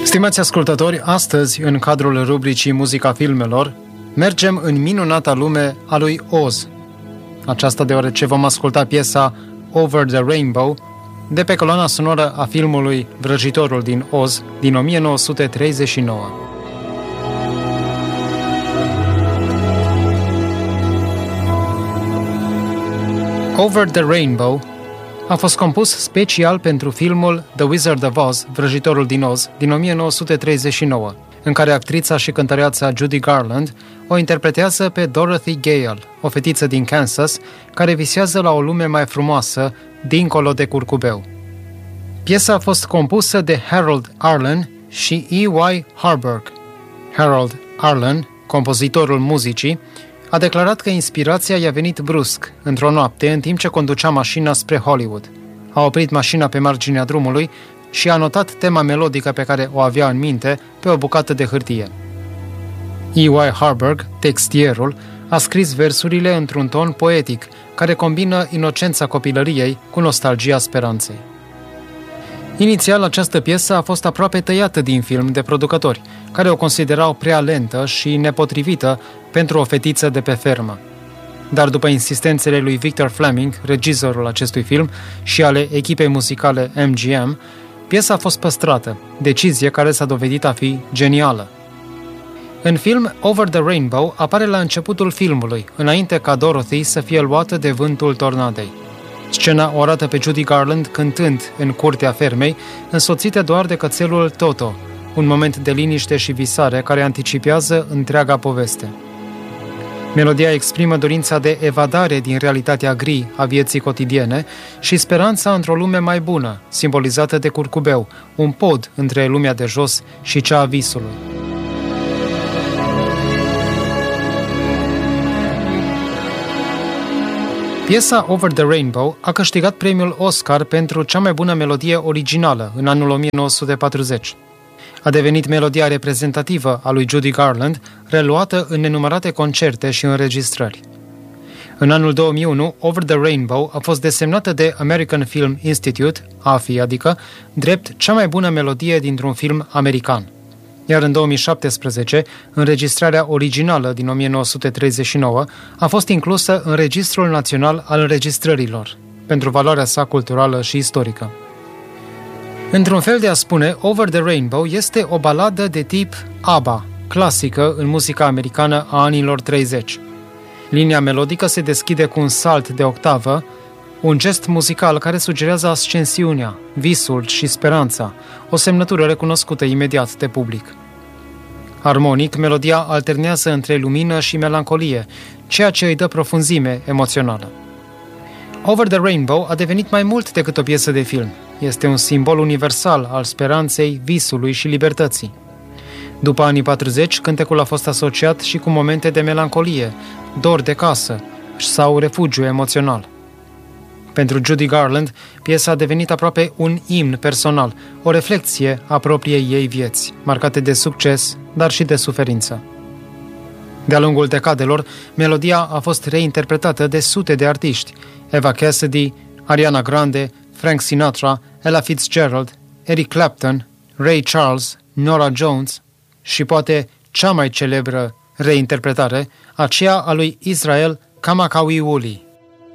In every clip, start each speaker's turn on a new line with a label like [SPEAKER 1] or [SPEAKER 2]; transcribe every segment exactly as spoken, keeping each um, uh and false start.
[SPEAKER 1] Stimați ascultători, astăzi, în cadrul rubricii Muzica Filmelor, mergem în minunata lume a lui Oz. Aceasta deoarece vom asculta piesa Over the Rainbow de pe coloana sonoră a filmului Vrăjitorul din Oz din o mie nouă sute treizeci și nouă. Over the Rainbow a fost compus special pentru filmul The Wizard of Oz, Vrăjitorul din Oz, din o mie nouă sute treizeci și nouă, în care actrița și cântăreața Judy Garland o interpretează pe Dorothy Gale, o fetiță din Kansas, care visează la o lume mai frumoasă, dincolo de curcubeu. Piesa a fost compusă de Harold Arlen și E Y Harburg. Harold Arlen, compozitorul muzicii, a declarat că inspirația i-a venit brusc, într-o noapte, în timp ce conducea mașina spre Hollywood. A oprit mașina pe marginea drumului și a notat tema melodică pe care o avea în minte pe o bucată de hârtie. E Y Harburg, textierul, a scris versurile într-un ton poetic, care combină inocența copilăriei cu nostalgia speranței. Inițial, această piesă a fost aproape tăiată din film de producători, care o considerau prea lentă și nepotrivită pentru o fetiță de pe fermă. Dar după insistențele lui Victor Fleming, regizorul acestui film, și ale echipei muzicale M G M, piesa a fost păstrată, decizie care s-a dovedit a fi genială. În film, Over the Rainbow apare la începutul filmului, înainte ca Dorothy să fie luată de vântul tornadei. Scena o arată pe Judy Garland cântând în curtea fermei, însoțită doar de cățelul Toto, un moment de liniște și visare care anticipează întreaga poveste. Melodia exprimă dorința de evadare din realitatea gri a vieții cotidiene și speranța într-o lume mai bună, simbolizată de curcubeu, un pod între lumea de jos și cea a visului. Piesa Over the Rainbow a câștigat premiul Oscar pentru cea mai bună melodie originală în anul o mie nouă sute patruzeci. A devenit melodia reprezentativă a lui Judy Garland, reluată în nenumărate concerte și înregistrări. În anul două mii unu, Over the Rainbow a fost desemnată de American Film Institute, A F I, adică, drept cea mai bună melodie dintr-un film american. Iar în două mii șaptesprezece, înregistrarea originală din o mie nouă sute treizeci și nouă a fost inclusă în Registrul Național al Înregistrărilor, pentru valoarea sa culturală și istorică. Într-un fel de a spune, Over the Rainbow este o baladă de tip ABBA, clasică în muzica americană a anilor treizeci. Linia melodică se deschide cu un salt de octavă, un gest muzical care sugerează ascensiunea, visul și speranța, o semnătură recunoscută imediat de public. Armonic, melodia alternează între lumină și melancolie, ceea ce îi dă profunzime emoțională. Over the Rainbow a devenit mai mult decât o piesă de film. Este un simbol universal al speranței, visului și libertății. După anii patruzeci, cântecul a fost asociat și cu momente de melancolie, dor de casă sau refugiu emoțional. Pentru Judy Garland, piesa a devenit aproape un imn personal, o reflecție a propriei ei vieți, marcate de succes, dar și de suferință. De-a lungul decadelor, melodia a fost reinterpretată de sute de artiști: Eva Cassidy, Ariana Grande, Frank Sinatra, Ella Fitzgerald, Eric Clapton, Ray Charles, Norah Jones și poate cea mai celebră reinterpretare, aceea a lui Israel Kamakawiwo'oli.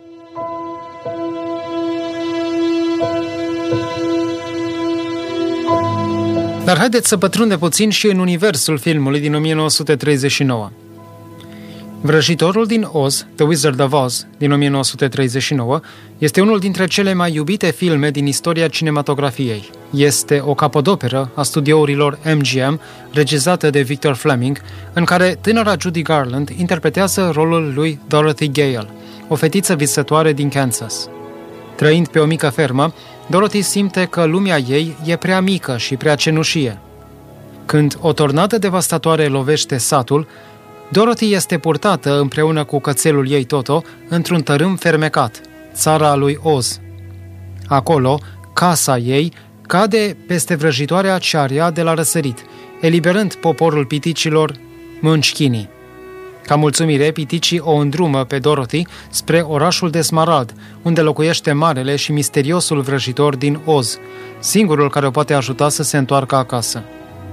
[SPEAKER 1] Dar haideți să pătrundem puțin și în universul filmului din o mie nouă sute treizeci și nouă. Vrăjitorul din Oz, The Wizard of Oz, din o mie nouă sute treizeci și nouă, este unul dintre cele mai iubite filme din istoria cinematografiei. Este o capodoperă a studiourilor M G M, regizată de Victor Fleming, în care tânăra Judy Garland interpretează rolul lui Dorothy Gale, o fetiță visătoare din Kansas. Trăind pe o mică fermă, Dorothy simte că lumea ei e prea mică și prea cenușie. Când o tornadă devastatoare lovește satul, Dorothy este purtată împreună cu cățelul ei Toto într-un tărâm fermecat, țara lui Oz. Acolo, casa ei cade peste vrăjitoarea Cearea de la răsărit, eliberând poporul piticilor Munchkini. Ca mulțumire, piticii o îndrumă pe Dorothy spre orașul de Smarald, unde locuiește marele și misteriosul vrăjitor din Oz, singurul care o poate ajuta să se întoarcă acasă.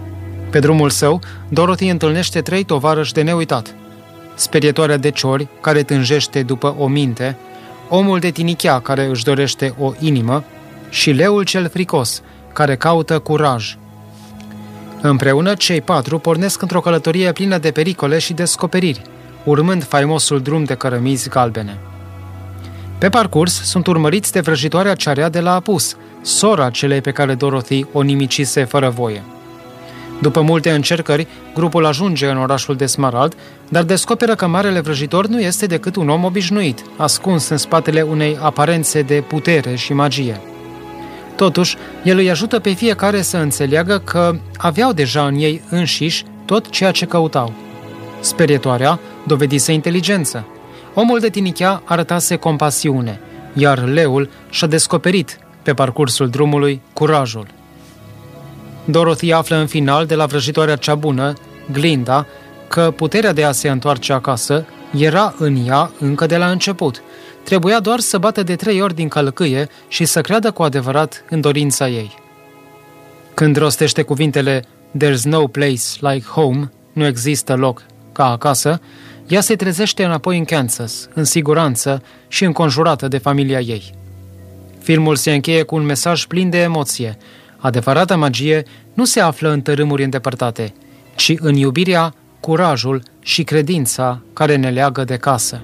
[SPEAKER 1] Pe drumul său, Dorothy întâlnește trei tovarăși de neuitat: sperietoarea de ciori, care tânjește după o minte, omul de tinichea, care își dorește o inimă, și leul cel fricos, care caută curaj. Împreună, cei patru pornesc într-o călătorie plină de pericole și descoperiri, urmând faimosul drum de cărămizi galbene. Pe parcurs, sunt urmăriți de vrăjitoarea cearea de la apus, sora celei pe care Dorothy o nimicise fără voie. După multe încercări, grupul ajunge în orașul de Smarald, dar descoperă că marele vrăjitor nu este decât un om obișnuit, ascuns în spatele unei aparențe de putere și magie. Totuși, el îi ajută pe fiecare să înțeleagă că aveau deja în ei înșiși tot ceea ce căutau. Sperietoarea dovedise inteligență. Omul de tinichea arătase compasiune, iar leul și-a descoperit, pe parcursul drumului, curajul. Dorothy află în final de la vrăjitoarea cea bună, Glinda, că puterea de a se întoarce acasă era în ea încă de la început. Trebuia doar să bată de trei ori din călcâie și să creadă cu adevărat în dorința ei. Când rostește cuvintele "There's no place like home", nu există loc ca acasă, ea se trezește înapoi în Kansas, în siguranță și înconjurată de familia ei. Filmul se încheie cu un mesaj plin de emoție. Adevărata magie nu se află în tărâmuri îndepărtate, ci în iubirea, curajul și credința care ne leagă de casă.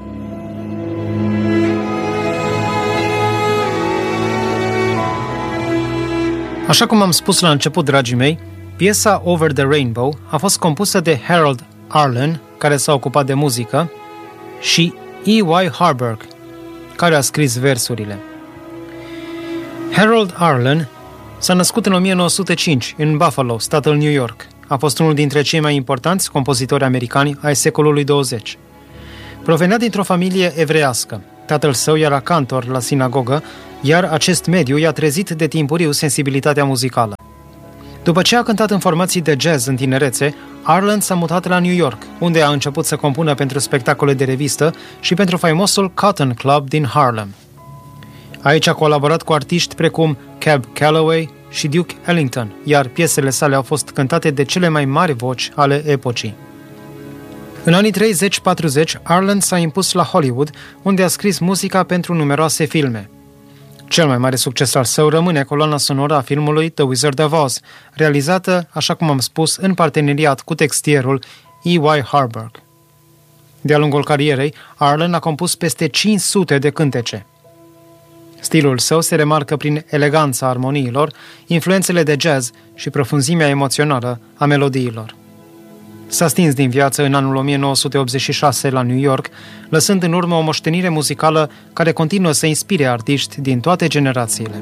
[SPEAKER 1] Așa cum am spus la început, dragii mei, piesa Over the Rainbow a fost compusă de Harold Arlen, care s-a ocupat de muzică, și E Y Harburg, care a scris versurile. Harold Arlen s-a născut în o mie nouă sute cinci, în Buffalo, statul New York. A fost unul dintre cei mai importanți compozitori americani ai secolului douăzeci. Provenea dintr-o familie evreiască. Tatăl său era cantor la sinagogă, iar acest mediu i-a trezit de timpuriu sensibilitatea muzicală. După ce a cântat în formații de jazz în tinerețe, Arlen s-a mutat la New York, unde a început să compună pentru spectacole de revistă și pentru faimosul Cotton Club din Harlem. Aici a colaborat cu artiști precum Cab Calloway și Duke Ellington, iar piesele sale au fost cântate de cele mai mari voci ale epocii. În anii treizeci patruzeci, Arlen s-a impus la Hollywood, unde a scris muzica pentru numeroase filme. Cel mai mare succes al său rămâne coloana sonoră a filmului The Wizard of Oz, realizată, așa cum am spus, în parteneriat cu textierul E Y Harburg. De-a lungul carierei, Arlen a compus peste cinci sute de cântece. Stilul său se remarcă prin eleganța armoniilor, influențele de jazz și profunzimea emoțională a melodiilor. S-a stins din viață în anul o mie nouă sute optzeci și șase la New York, lăsând în urmă o moștenire muzicală care continuă să inspire artiști din toate generațiile.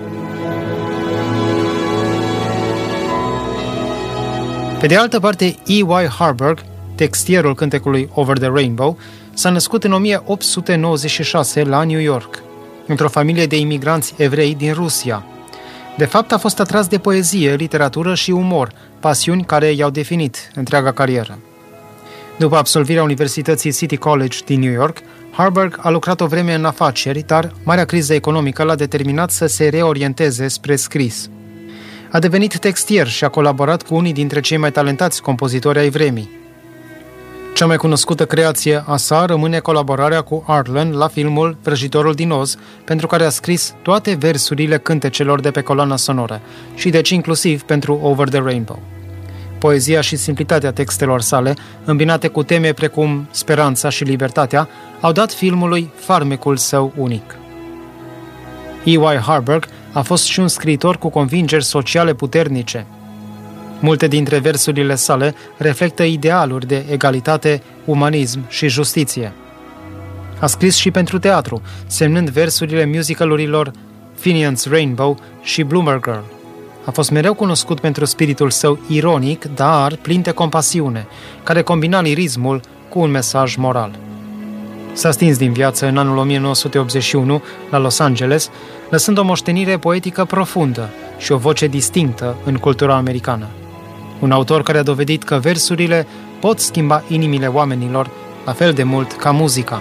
[SPEAKER 1] Pe de altă parte, E Y Harburg, textierul cântecului Over the Rainbow, s-a născut în o mie opt sute nouăzeci și șase la New York, într-o familie de imigranți evrei din Rusia. De fapt, a fost atras de poezie, literatură și umor, pasiuni care i-au definit întreaga carieră. După absolvirea Universității City College din New York, Harburg a lucrat o vreme în afaceri, dar marea criză economică l-a determinat să se reorienteze spre scris. A devenit textier și a colaborat cu unii dintre cei mai talentați compozitori ai vremii. Cea mai cunoscută creație a sa rămâne colaborarea cu Arlen la filmul Vrăjitorul din Oz, pentru care a scris toate versurile cântecelor de pe coloana sonoră și deci inclusiv pentru Over the Rainbow. Poezia și simplitatea textelor sale, îmbinate cu teme precum speranța și libertatea, au dat filmului farmecul său unic. E Y Harburg a fost și un scriitor cu convingeri sociale puternice. Multe dintre versurile sale reflectă idealuri de egalitate, umanism și justiție. A scris și pentru teatru, semnând versurile musicalurilor Finian's Rainbow și Bloomer Girl. A fost mereu cunoscut pentru spiritul său ironic, dar plin de compasiune, care combina lirismul cu un mesaj moral. S-a stins din viață în anul o mie nouă sute optzeci și unu la Los Angeles, lăsând o moștenire poetică profundă și o voce distinctă în cultura americană. Un autor care a dovedit că versurile pot schimba inimile oamenilor la fel de mult ca muzica.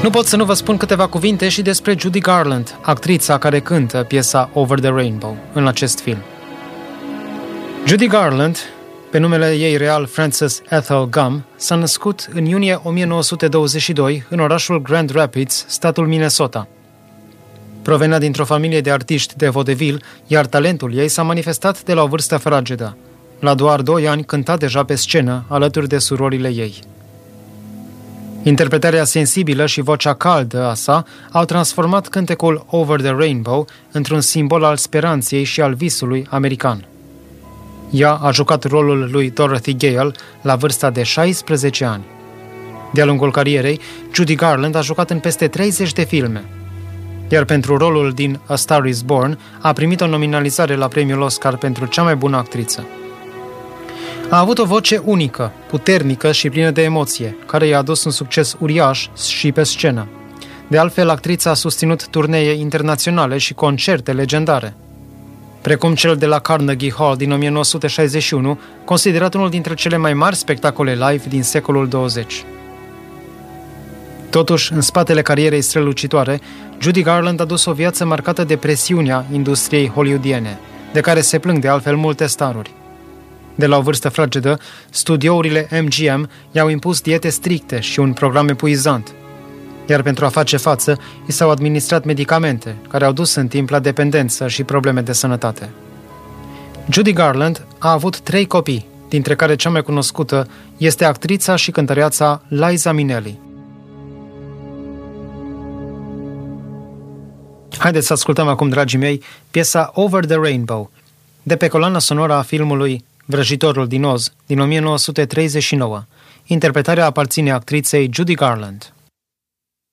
[SPEAKER 1] Nu pot să nu vă spun câteva cuvinte și despre Judy Garland, actrița care cântă piesa Over the Rainbow în acest film. Judy Garland, pe numele ei real Frances Ethel Gum, s-a născut în iunie o mie nouă sute douăzeci și doi în orașul Grand Rapids, statul Minnesota. Provenea dintr-o familie de artiști de vodevil, iar talentul ei s-a manifestat de la o vârstă fragedă. La doar doi ani cânta deja pe scenă, alături de surorile ei. Interpretarea sensibilă și vocea caldă a sa au transformat cântecul Over the Rainbow într-un simbol al speranței și al visului american. Ea a jucat rolul lui Dorothy Gale la vârsta de șaisprezece ani. De-a lungul carierei, Judy Garland a jucat în peste treizeci de filme, iar pentru rolul din A Star is Born a primit o nominalizare la premiul Oscar pentru cea mai bună actriță. A avut o voce unică, puternică și plină de emoție, care i-a adus un succes uriaș și pe scenă. De altfel, actrița a susținut turnee internaționale și concerte legendare, precum cel de la Carnegie Hall din o mie nouă sute șaizeci și unu, considerat unul dintre cele mai mari spectacole live din secolul douăzeci. Totuși, în spatele carierei strălucitoare, Judy Garland a dus o viață marcată de presiunea industriei hollywoodiene, de care se plâng de altfel multe staruri. De la o vârstă fragedă, studiourile M G M i-au impus diete stricte și un program epuizant, iar pentru a face față, i s-au administrat medicamente, care au dus în timp la dependență și probleme de sănătate. Judy Garland a avut trei copii, dintre care cea mai cunoscută este actrița și cântăreața Liza Minnelli. Haideți să ascultăm acum, dragii mei, piesa Over the Rainbow, de pe coloana sonoră a filmului Vrăjitorul din Oz, din o mie nouă sute treizeci și nouă. Interpretarea aparține actriței Judy Garland.